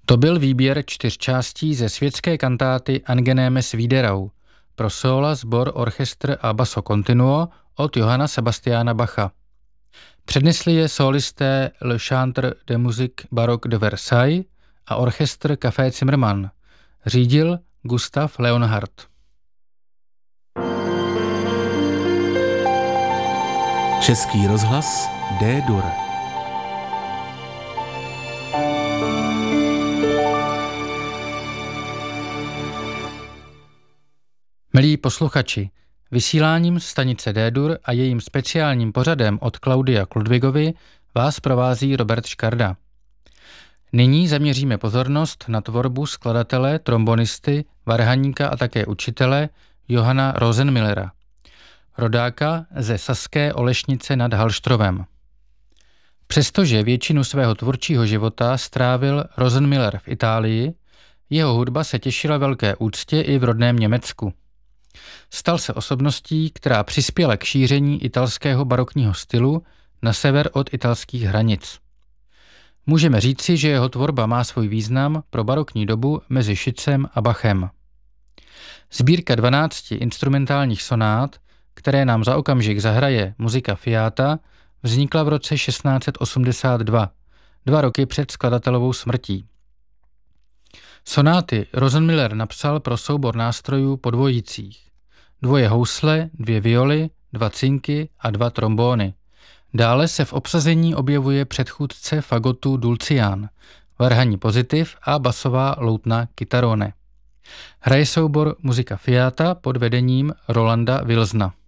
To byl výběr 4 částí ze světské kantáty Angenemes Wiederau pro sóla, sbor, orchestr a basso continuo od Johanna Sebastiana Bacha. Přednesli je sólisté Le Chantre de Musique Baroque de Versailles a orchestr Café Zimmermann. Řídil Gustav Leonhardt. Český rozhlas D-dur. Milí posluchači, vysíláním stanice D-dur a jejím speciálním pořadem od Klaudia Kludvigovy vás provází Robert Škarda. Nyní zaměříme pozornost na tvorbu skladatele, trombonisty, varhaníka a také učitele Johanna Rosenmillera, rodáka ze saské Olešnice nad Hallštrovem. Přestože většinu svého tvůrčího života strávil Rosenmiller v Itálii, jeho hudba se těšila velké úctě i v rodném Německu. Stal se osobností, která přispěla k šíření italského barokního stylu na sever od italských hranic. Můžeme říci, že jeho tvorba má svůj význam pro barokní dobu mezi Schützem a Bachem. Sbírka 12 instrumentálních sonát, které nám za okamžik zahraje Musica Fiata, vznikla v roce 1682, 2 roky před skladatelovou smrtí. Sonáty Rosenmiller napsal pro soubor nástrojů po dvojicích. 2 housle, 2 violy, 2 cinky a 2 trombóny. Dále se v obsazení objevuje předchůdce fagotu Dulcian, varhaní pozitiv a basová loutna kytarone. Hraje soubor Musica Fiata pod vedením Rolanda Wilsona.